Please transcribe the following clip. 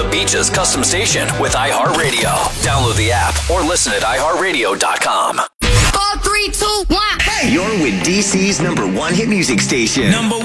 the Beaches custom station with iHeartRadio. Download the app or listen at iHeartRadio.com. 4, 3, 2, 1. You're with DC's #1 hit music station. Number